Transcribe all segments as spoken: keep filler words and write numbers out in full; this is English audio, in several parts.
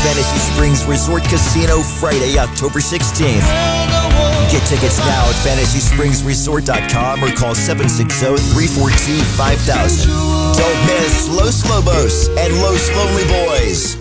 Fantasy Springs Resort Casino Friday, October sixteenth. Get tickets now at fantasy springs resort dot com or call seven six zero, three four two, five thousand. Don't miss Los Lobos and Los Lonely Boys.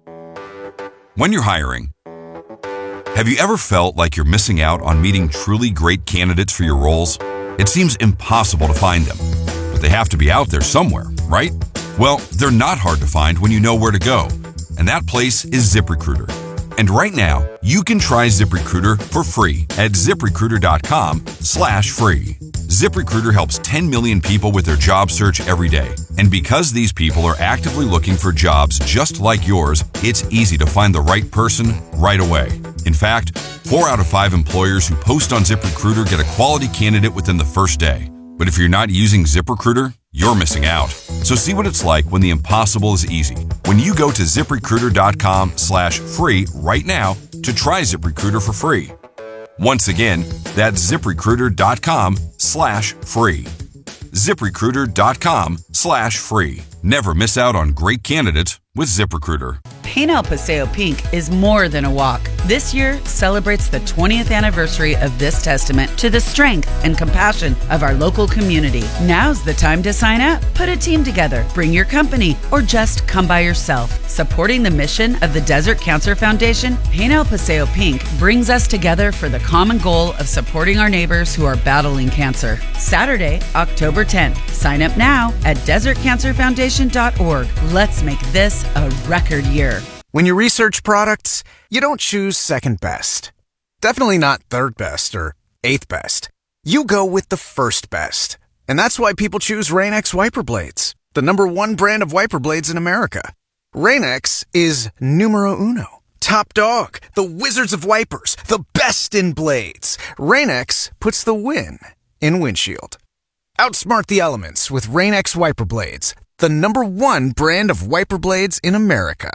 When you're hiring, have you ever felt like you're missing out on meeting truly great candidates for your roles? It seems impossible to find them, but they have to be out there somewhere, right? Well, they're not hard to find when you know where to go, and that place is ZipRecruiter. And right now, you can try ZipRecruiter for free at ZipRecruiter.com slash free. ZipRecruiter helps ten million people with their job search every day. And because these people are actively looking for jobs just like yours, it's easy to find the right person right away. In fact, four out of five employers who post on ZipRecruiter get a quality candidate within the first day. But if you're not using ZipRecruiter, you're missing out. So see what it's like when the impossible is easy. When you go to ZipRecruiter.com slash free right now to try ZipRecruiter for free. Once again, that's ZipRecruiter.com slash free. ZipRecruiter.com slash free. Never miss out on great candidates with ZipRecruiter. Paint El Paseo Pink is more than a walk. This year celebrates the twentieth anniversary of this testament to the strength and compassion of our local community. Now's the time to sign up. Put a team together, bring your company, or just come by yourself. Supporting the mission of the Desert Cancer Foundation, Paint El Paseo Pink brings us together for the common goal of supporting our neighbors who are battling cancer. Saturday, October tenth. Sign up now at desert cancer foundation dot org. Let's make this a record year. When you research products, you don't choose second best. Definitely not third best or eighth best. You go with the first best. And that's why people choose Rain-X wiper blades, the number one brand of wiper blades in America. Rain-X is numero uno. Top dog, the wizards of wipers, the best in blades. Rain-X puts the win in windshield. Outsmart the elements with Rain-X wiper blades, the number one brand of wiper blades in America.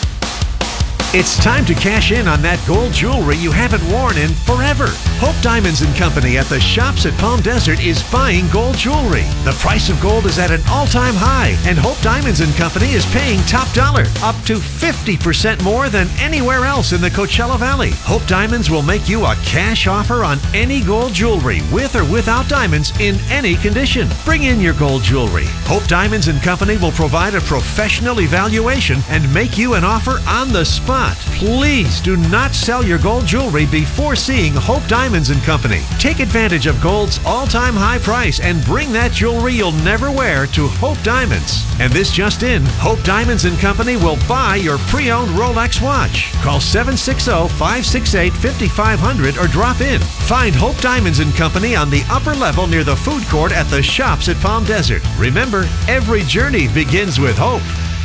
It's time to cash in on that gold jewelry you haven't worn in forever. Hope Diamonds and Company at the Shops at Palm Desert is buying gold jewelry. The price of gold is at an all-time high, and Hope Diamonds and Company is paying top dollar, up to fifty percent more than anywhere else in the Coachella Valley. Hope Diamonds will make you a cash offer on any gold jewelry, with or without diamonds, in any condition. Bring in your gold jewelry. Hope Diamonds and Company will provide a professional evaluation and make you an offer on the spot. Please do not sell your gold jewelry before seeing Hope Diamonds and Company. Take advantage of gold's all-time high price and bring that jewelry you'll never wear to Hope Diamonds. And this just in, Hope Diamonds and Company will buy your pre-owned Rolex watch. Call seven six zero, five six eight, five five zero zero or drop in. Find Hope Diamonds and Company on the upper level near the food court at the Shops at Palm Desert. Remember, every journey begins with hope.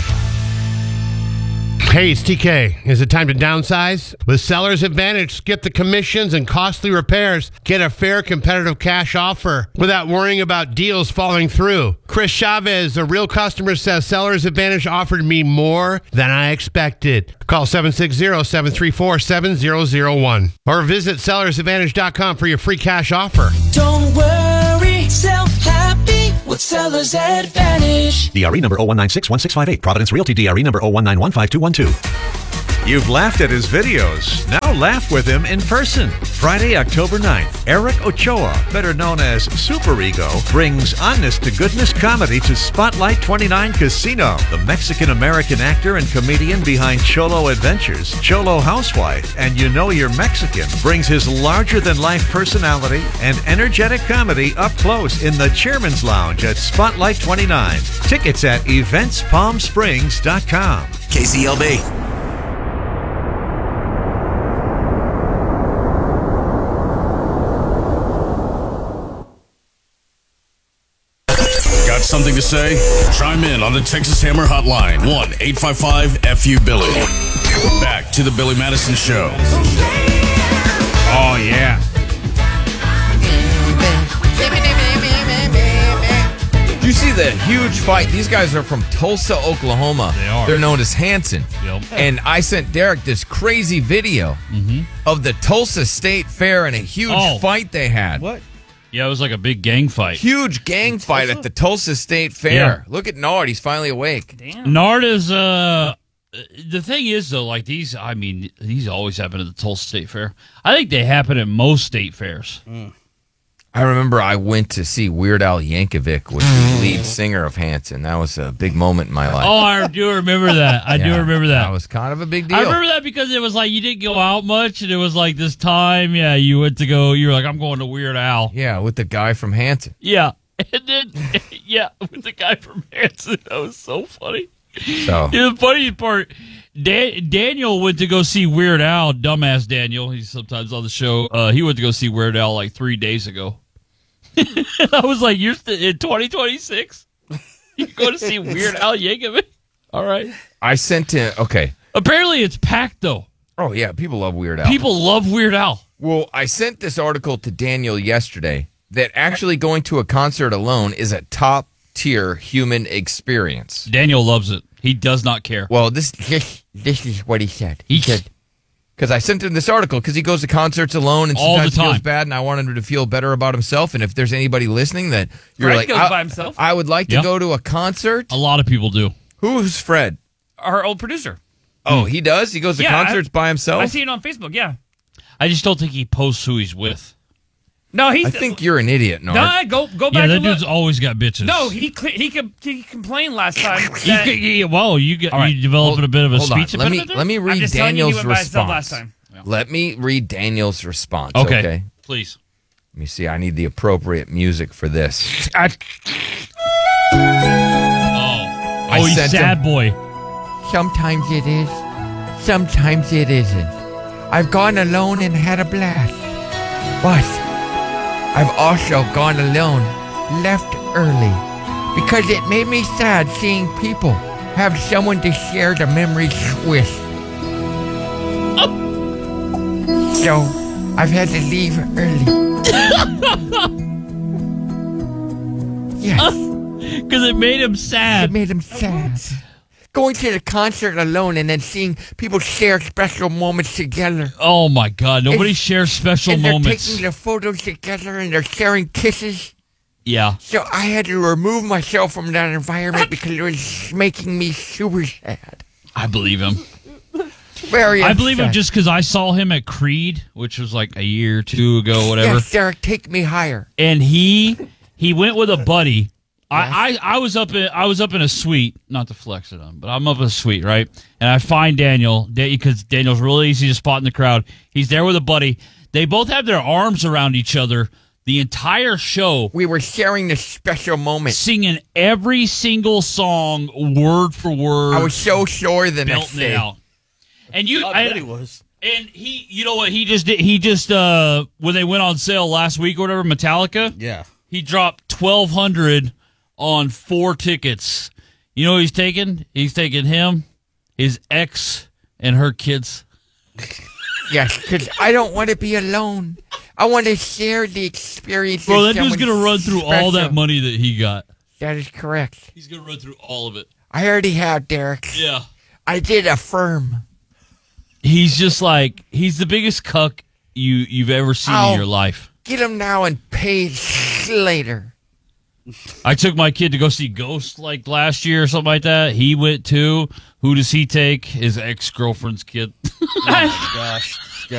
Hey, it's T K. Is it time to downsize? With Seller's Advantage, skip the commissions and costly repairs. Get a fair, competitive cash offer without worrying about deals falling through. Chris Chavez, a real customer, says Seller's Advantage offered me more than I expected. Call seven six zero, seven three four, seven zero zero one or visit sellers advantage dot com for your free cash offer. Don't worry, sell happy with Seller's Advantage. D R E number zero one nine six one six five eight. Providence Realty D R E number zero one nine one five two one two. You've laughed at his videos. Now laugh with him in person. Friday, October ninth, Eric Ochoa, better known as Super Ego, brings honest-to-goodness comedy to Spotlight twenty-nine Casino. The Mexican-American actor and comedian behind Cholo Adventures, Cholo Housewife, and You Know You're Mexican brings his larger-than-life personality and energetic comedy up close in the Chairman's Lounge at Spotlight twenty-nine. Tickets at events palm springs dot com. K C L B. Got something to say? Chime in on the Texas Hammer Hotline, one eight five five F U Billy. Back to the Billy Madison Show. Oh, yeah. Did you see the huge fight? These guys are from Tulsa, Oklahoma. They are. They're known as Hanson. Yep. And I sent Derek this crazy video Mm-hmm. of the Tulsa State Fair and a huge Oh. fight they had. What? Yeah, it was like a big gang fight. Huge gang fight at the Tulsa State Fair. Yeah. Look at Nard. He's finally awake. Damn. Nard is uh, the thing is, though, like these, I mean, these always happen at the Tulsa State Fair. I think they happen at most state fairs. Mm. I remember I went to see Weird Al Yankovic, which is the lead singer of Hanson. That was a big moment in my life. Oh, I do remember that. I Yeah, do remember that. That was kind of a big deal. I remember that because it was like you didn't go out much, and it was like this time, yeah, you went to go, you were like, I'm going to Weird Al. Yeah, with the guy from Hanson. Yeah. And then, yeah, with the guy from Hanson. That was so funny. So The funny part, Dan, Daniel went to go see Weird Al, dumbass Daniel. He's sometimes on the show. Uh, he went to go see Weird Al like three days ago. I was like, "You're st- in twenty twenty-six? You go to see Weird Al Yankovic? All right." I sent him. Okay. Apparently, it's packed though. Oh yeah, people love Weird Al. People love Weird Al. Well, I sent this article to Daniel yesterday that actually going to a concert alone is a top tier human experience. Daniel loves it. He does not care. Well, this this, this is what he said. He said, because I sent him this article because he goes to concerts alone and All sometimes the time. feels bad, and I wanted him to feel better about himself. And if there's anybody listening that you're Fred like, goes I, by himself. I would like to Yeah. go to a concert. A lot of people do. Who's Fred? Our old producer. Oh, he does? He goes to Yeah, concerts I- by himself? I see it on Facebook, yeah. I just don't think he posts who he's with. No, he's... I think you're an idiot, Nard. No, go, go Yeah, back that and look. dude's always got bitches. No, he cl- he com- he complained last time. He, that- he, whoa, you get All right, you developing hold- a bit of a hold on. speech Let me impediment there? let me I'm read just telling you, he Daniel's went by himself response. last time. Let me read Daniel's response. Okay. Okay. Please. Let me see. I need the appropriate music for this. Oh, I oh, he's sent sad him- boy. Sometimes it is. Sometimes it isn't. I've gone alone and had a blast. But I've also gone alone, left early, because it made me sad seeing people have someone to share the memories with. So I've had to leave early. Yes. Because it made him sad. It made him sad. Going to the concert alone and then seeing people share special moments together. Oh my God! Nobody And- shares special and they're moments. taking the photos together and they're sharing kisses. Yeah. So I had to remove myself from that environment because it was making me super sad. I believe him. Very I believe him upset. just because I saw him at Creed, which was like a year or two ago, whatever. Yes, Derek, take me higher. And he he went with a buddy. I, I, I was up in I was up in a suite, not to flex it on, but I'm up in a suite, right? And I find Daniel because Daniel's really easy to spot in the crowd. He's there with a buddy. They both have their arms around each other the entire show. We were sharing this special moment. Singing every single song, word for word. I was so sure the next belting it day. out. And you, I bet he was. And he, you know what he just did? He just uh when they went on sale last week or whatever, Metallica. Yeah. He dropped twelve hundred on four tickets. You know what he's taking? He's taking him, his ex, and her kids. Yes, because I don't want to be alone. I want to share the experience. Bro, with that dude's someone gonna run through all that special. money that he got. That is correct. He's gonna run through all of it. I already have, Derek. Yeah. I did affirm. He's just like he's the biggest cuck you you've ever seen Ow. in your life. Get him now and pay later. I took my kid to go see Ghost like last year or something like that. He went too. Who does he take? His ex girlfriend's kid. Oh my gosh.